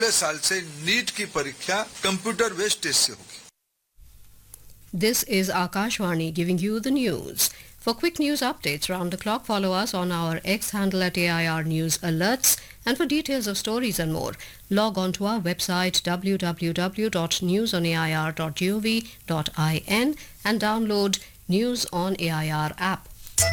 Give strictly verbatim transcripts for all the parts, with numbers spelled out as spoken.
अगले साल से नीट की परीक्षा कंप्यूटर बेस्ड टेस्ट से होगी. This is Akashvani giving you the news. For quick news updates round the clock, follow us on our X handle at A I R News Alerts. And for details of stories and more, log on to our website w w w dot news on a i r dot gov dot in and download News on A I R app.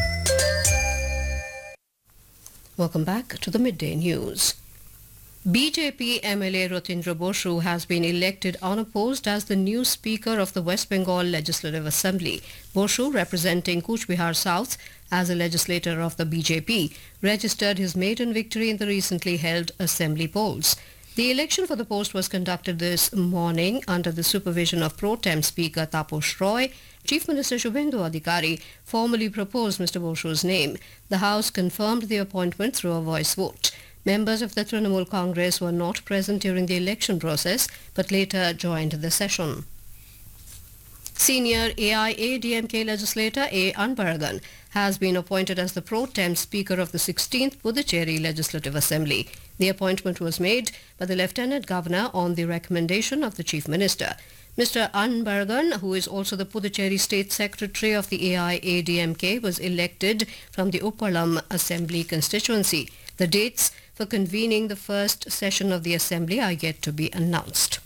Welcome back to the midday news. B J P M L A Rotindra Boshu has been elected unopposed as the new Speaker of the West Bengal Legislative Assembly. Boshu, representing Cooch Behar South as a legislator of the B J P, registered his maiden victory in the recently held assembly polls. The election for the post was conducted this morning under the supervision of Pro Tem Speaker Taposh Roy. Chief Minister Shubhendu Adhikari formally proposed Mister Boshu's name. The House confirmed the appointment through a voice vote. Members of the Trinamool Congress were not present during the election process but later joined the session. Senior A I A D M K legislator A. Anbaragan has been appointed as the pro tem Speaker of the sixteenth Puducherry Legislative Assembly. The appointment was made by the Lieutenant Governor on the recommendation of the Chief Minister. Mister Anbaragan, who is also the Puducherry State Secretary of the A I A D M K, was elected from the Uppalam Assembly constituency. The dates for convening the first session of the Assembly are yet to be announced.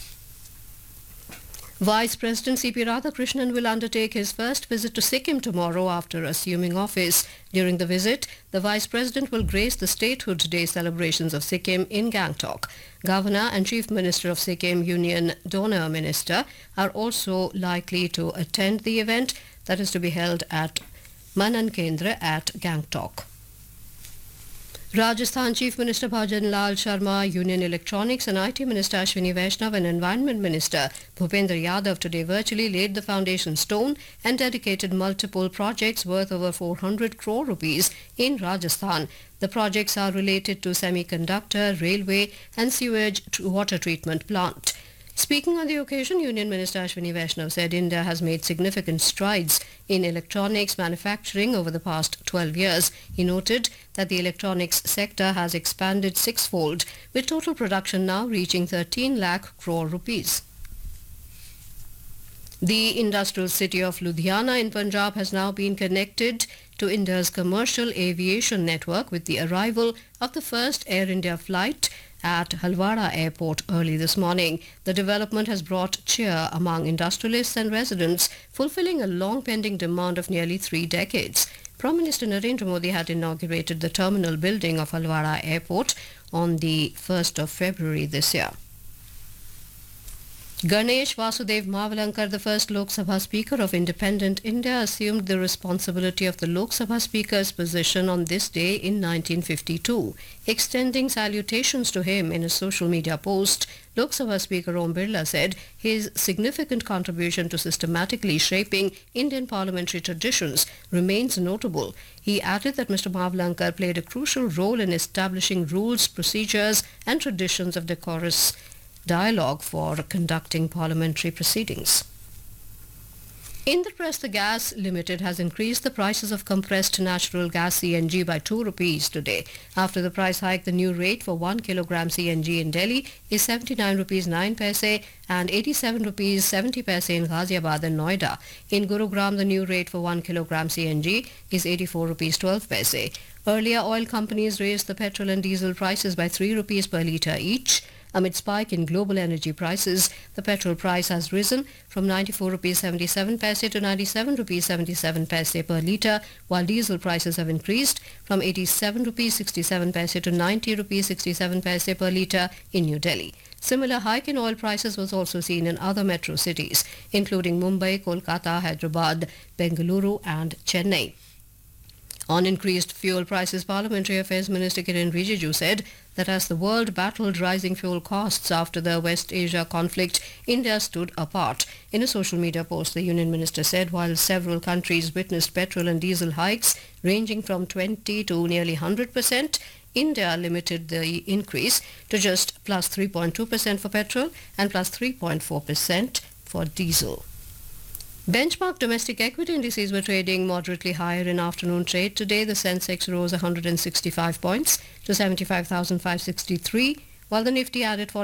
Vice President C P Radhakrishnan will undertake his first visit to Sikkim tomorrow after assuming office. During the visit, the Vice President will grace the Statehood Day celebrations of Sikkim in Gangtok. Governor and Chief Minister of Sikkim, Union Donor Minister, are also likely to attend the event that is to be held at Manan Kendra at Gangtok. Rajasthan Chief Minister Bhajan Lal Sharma, Union Electronics and I T Minister Ashwini Vaishnav and Environment Minister Bhupendra Yadav today virtually laid the foundation stone and dedicated multiple projects worth over four hundred crore rupees in Rajasthan. The projects are related to semiconductor, railway and sewage water treatment plant. Speaking on the occasion, Union Minister Ashwini Vaishnav said India has made significant strides in electronics manufacturing over the past twelve years. He noted that the electronics sector has expanded sixfold, with total production now reaching thirteen lakh crore rupees. The industrial city of Ludhiana in Punjab has now been connected to India's commercial aviation network with the arrival of the first Air India flight at Halwara Airport early this morning. The development has brought cheer among industrialists and residents, fulfilling a long-pending demand of nearly three decades. Prime Minister Narendra Modi had inaugurated the terminal building of Halwara Airport on the first of February this year. Ganesh Vasudev Mavalankar, the first Lok Sabha Speaker of Independent India, assumed the responsibility of the Lok Sabha Speaker's position on this day in nineteen fifty-two. Extending salutations to him in a social media post, Lok Sabha Speaker Om Birla said his significant contribution to systematically shaping Indian parliamentary traditions remains notable. He added that Mister Mavalankar played a crucial role in establishing rules, procedures and traditions of decorous dialogue for conducting parliamentary proceedings. Indraprastha Gas Limited has increased the prices of compressed natural gas C N G by two rupees today. After the price hike, the new rate for one kilogram C N G in Delhi is seventy-nine rupees nine paise and eighty-seven rupees seventy paise in Ghaziabad and Noida. In Gurugram, the new rate for one kilogram C N G is eighty-four rupees twelve paise. Earlier, oil companies raised the petrol and diesel prices by three rupees per litre each. Amid spike in global energy prices, the petrol price has risen from ninety-four rupees seventy-seven paise to ninety-seven rupees seventy-seven paise per litre, while diesel prices have increased from eighty-seven rupees sixty-seven paise to ninety rupees sixty-seven paise per litre in New Delhi. Similar hike in oil prices was also seen in other metro cities, including Mumbai, Kolkata, Hyderabad, Bengaluru and Chennai. On increased fuel prices, Parliamentary Affairs Minister Kiren Rijiju said that as the world battled rising fuel costs after the West Asia conflict, India stood apart. In a social media post, the Union Minister said while several countries witnessed petrol and diesel hikes ranging from twenty to nearly one hundred percent, India limited the increase to just plus three point two percent for petrol and plus three point four percent for diesel. Benchmark domestic equity indices were trading moderately higher in afternoon trade today. The Sensex rose one hundred sixty-five points to seventy-five thousand five hundred sixty-three, while the Nifty added